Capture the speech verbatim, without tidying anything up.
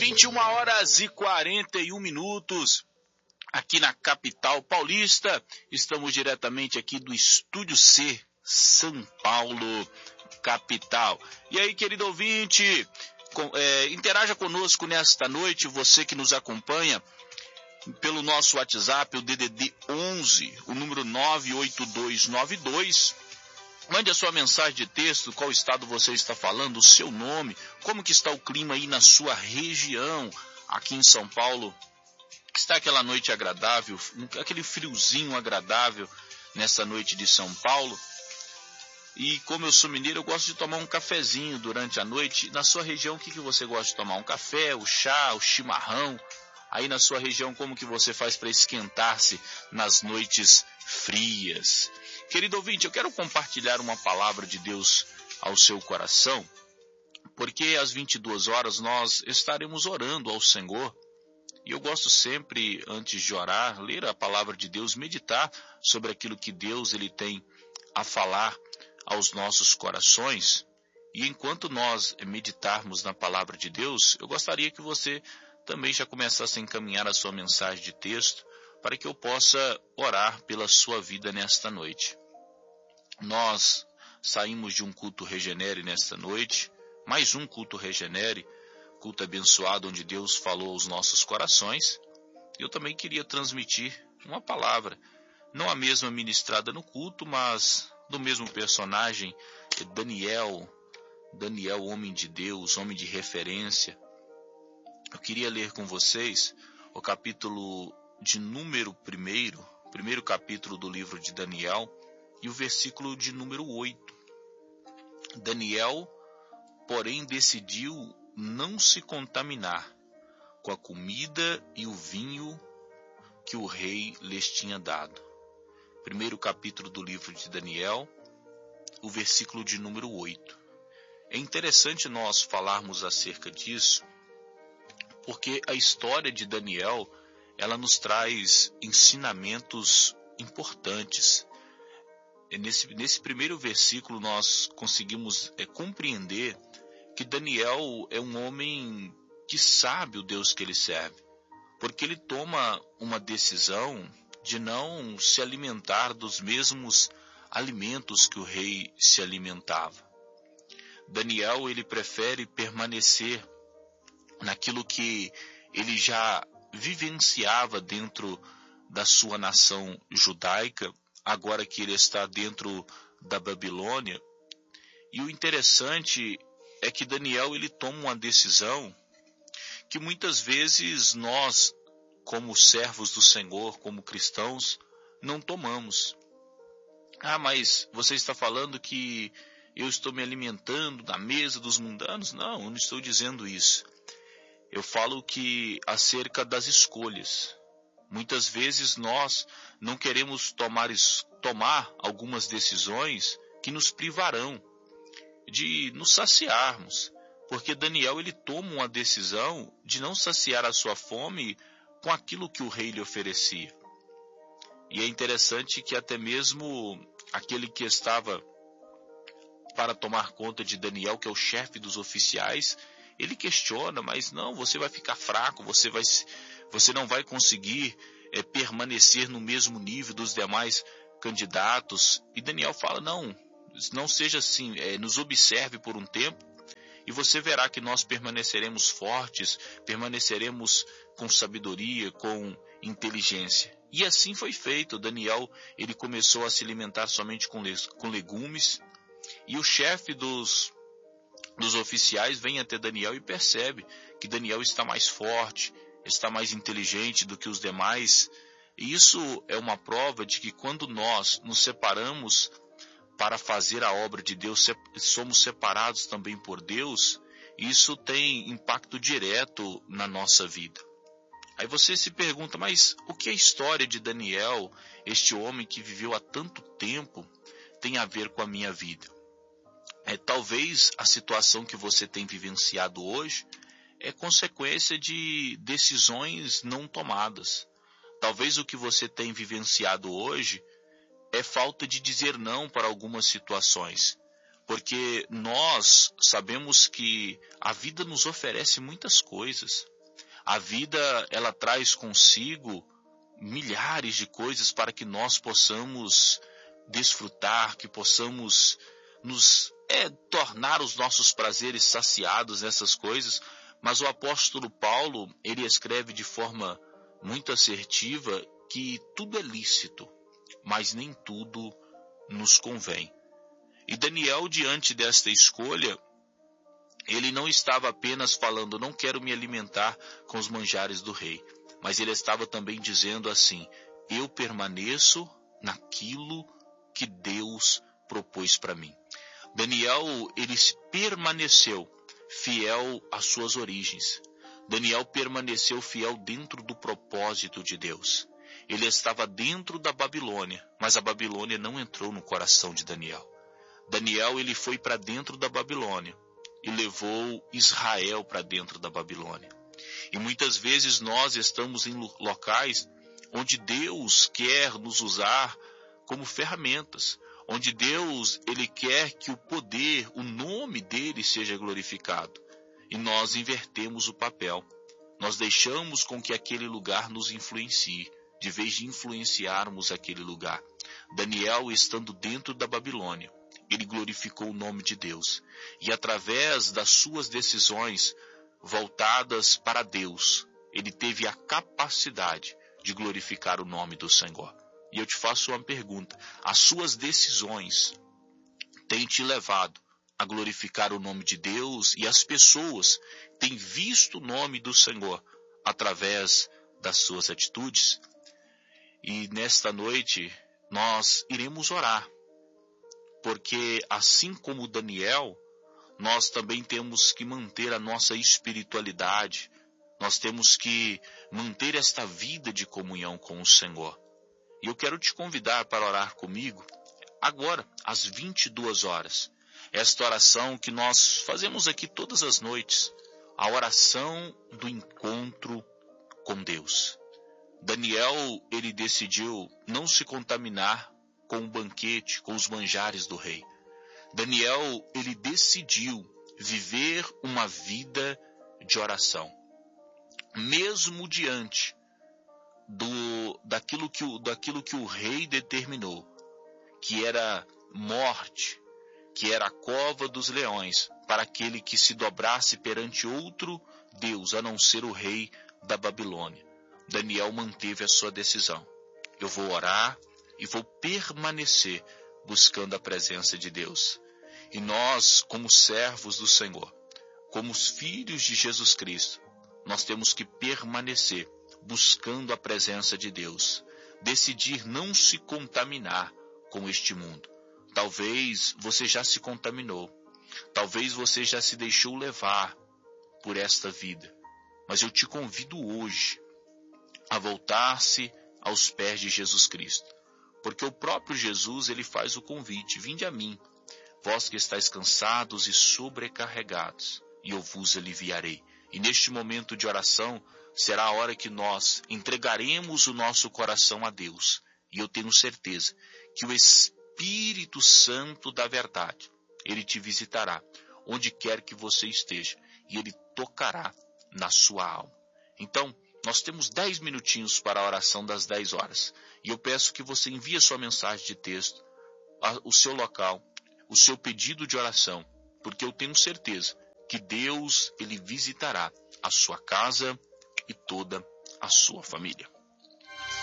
vinte e uma horas e quarenta e um minutos, aqui na capital paulista. Estamos diretamente aqui do Estúdio C, São Paulo, capital. E aí, querido ouvinte, com, é, interaja conosco nesta noite, você que nos acompanha pelo nosso WhatsApp, o D D D onze, o número nove oito dois nove dois. Mande a sua mensagem de texto, qual estado você está falando, o seu nome, como que está o clima aí na sua região. Aqui em São Paulo, está aquela noite agradável, aquele friozinho agradável nessa noite de São Paulo. E como eu sou mineiro, eu gosto de tomar um cafezinho durante a noite. Na sua região, o que, que você gosta de tomar? Um café, o chá, o chimarrão? Aí na sua região, como que você faz para esquentar-se nas noites frias? Querido ouvinte, eu quero compartilhar uma palavra de Deus ao seu coração, porque às vinte e duas horas nós estaremos orando ao Senhor. E eu gosto sempre, antes de orar, ler a palavra de Deus, meditar sobre aquilo que Deus ele tem a falar aos nossos corações. E enquanto nós meditarmos na palavra de Deus, eu gostaria que você também já começasse a encaminhar a sua mensagem de texto, para que eu possa orar pela sua vida nesta noite. Nós saímos de um culto Regenere nesta noite, mais um culto Regenere, culto abençoado onde Deus falou aos nossos corações. Eu também queria transmitir uma palavra, não a mesma ministrada no culto, mas do mesmo personagem, Daniel, Daniel, homem de Deus, homem de referência. Eu queria ler com vocês o capítulo de número primeiro, primeiro capítulo do livro de Daniel, e o versículo de número oito. Daniel, porém, decidiu não se contaminar com a comida e o vinho que o rei lhes tinha dado. Primeiro capítulo do livro de Daniel, o versículo de número oito. É interessante nós falarmos acerca disso, porque a história de Daniel, ela nos traz ensinamentos importantes. Nesse, nesse primeiro versículo nós conseguimos é, compreender que Daniel é um homem que sabe o Deus que ele serve, porque ele toma uma decisão de não se alimentar dos mesmos alimentos que o rei se alimentava. Daniel, ele prefere permanecer naquilo que ele já vivenciava dentro da sua nação judaica, agora que ele está dentro da Babilônia. E o interessante é que Daniel ele toma uma decisão que muitas vezes nós, como servos do Senhor, como cristãos, não tomamos. Ah, mas você está falando que eu estou me alimentando da mesa dos mundanos? Não, eu não estou dizendo isso. Eu falo que acerca das escolhas. Muitas vezes nós não queremos tomar, tomar algumas decisões que nos privarão de nos saciarmos. Porque Daniel ele toma uma decisão de não saciar a sua fome com aquilo que o rei lhe oferecia. E é interessante que até mesmo aquele que estava para tomar conta de Daniel, que é o chefe dos oficiais, ele questiona, mas não, você vai ficar fraco, você, vai, você não vai conseguir é, permanecer no mesmo nível dos demais candidatos. E Daniel fala, não, não seja assim, é, nos observe por um tempo e você verá que nós permaneceremos fortes, permaneceremos com sabedoria, com inteligência. E assim foi feito. Daniel ele começou a se alimentar somente com, com legumes, e o chefe dos dos oficiais vem até Daniel e percebe que Daniel está mais forte, está mais inteligente do que os demais. E isso é uma prova de que quando nós nos separamos para fazer a obra de Deus, somos separados também por Deus, isso tem impacto direto na nossa vida. Aí você se pergunta, mas o que a história de Daniel, este homem que viveu há tanto tempo, tem a ver com a minha vida? É, talvez a situação que você tem vivenciado hoje é consequência de decisões não tomadas. Talvez o que você tem vivenciado hoje é falta de dizer não para algumas situações. Porque nós sabemos que a vida nos oferece muitas coisas. A vida, ela traz consigo milhares de coisas para que nós possamos desfrutar, que possamos nos é, tornar os nossos prazeres saciados nessas coisas. Mas o apóstolo Paulo, ele escreve de forma muito assertiva que tudo é lícito, mas nem tudo nos convém. E Daniel, diante desta escolha, ele não estava apenas falando, não quero me alimentar com os manjares do rei, mas ele estava também dizendo assim, eu permaneço naquilo que Deus propôs para mim. Daniel, ele permaneceu fiel às suas origens. Daniel permaneceu fiel dentro do propósito de Deus. Ele estava dentro da Babilônia, mas a Babilônia não entrou no coração de Daniel. Daniel, ele foi para dentro da Babilônia e levou Israel para dentro da Babilônia. E muitas vezes nós estamos em locais onde Deus quer nos usar como ferramentas, onde Deus, ele quer que o poder, o nome dele seja glorificado. E nós invertemos o papel. Nós deixamos com que aquele lugar nos influencie, de vez de influenciarmos aquele lugar. Daniel, estando dentro da Babilônia, ele glorificou o nome de Deus. E através das suas decisões voltadas para Deus, ele teve a capacidade de glorificar o nome do Senhor. E eu te faço uma pergunta, as suas decisões têm te levado a glorificar o nome de Deus e as pessoas têm visto o nome do Senhor através das suas atitudes? E nesta noite nós iremos orar, porque assim como Daniel, nós também temos que manter a nossa espiritualidade, nós temos que manter esta vida de comunhão com o Senhor. E eu quero te convidar para orar comigo agora, às vinte e duas horas. Esta oração que nós fazemos aqui todas as noites, a oração do encontro com Deus. Daniel, ele decidiu não se contaminar com o banquete, com os manjares do rei. Daniel, ele decidiu viver uma vida de oração. Mesmo diante do, daquilo, que o, daquilo que o rei determinou, que era morte, que era a cova dos leões, para aquele que se dobrasse perante outro Deus, a não ser o rei da Babilônia. Daniel manteve a sua decisão. Eu vou orar e vou permanecer buscando a presença de Deus. E nós, como servos do Senhor, como os filhos de Jesus Cristo, nós temos que permanecer buscando a presença de Deus. Decidir não se contaminar com este mundo. Talvez você já se contaminou. Talvez você já se deixou levar por esta vida. Mas eu te convido hoje a voltar-se aos pés de Jesus Cristo. Porque o próprio Jesus, ele faz o convite. Vinde a mim, vós que estáis cansados e sobrecarregados, e eu vos aliviarei. E neste momento de oração, será a hora que nós entregaremos o nosso coração a Deus. E eu tenho certeza que o Espírito Santo da verdade, ele te visitará, onde quer que você esteja, e ele tocará na sua alma. Então, nós temos dez minutinhos para a oração das dez horas. E eu peço que você envie a sua mensagem de texto, o seu local, o seu pedido de oração, porque eu tenho certeza que Deus, ele visitará a sua casa e toda a sua família.